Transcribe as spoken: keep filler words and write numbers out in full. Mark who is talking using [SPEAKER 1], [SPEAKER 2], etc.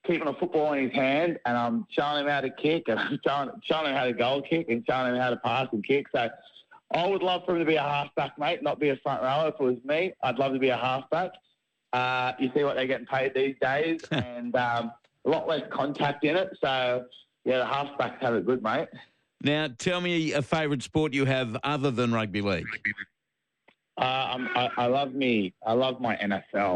[SPEAKER 1] keeping a football in his hand, and I'm showing him how to kick, and I'm showing, showing him how to goal kick, and showing him how to pass and kick. So I would love for him to be a halfback, mate, not be a front rower. If it was me, I'd love to be a halfback. Uh, you see what they're getting paid these days, and um, a lot less contact in it. So, yeah, the halfbacks have it good, mate.
[SPEAKER 2] Now, tell me a favourite sport you have other than rugby league.
[SPEAKER 1] Uh, I'm, I, I love me. I love my N F L.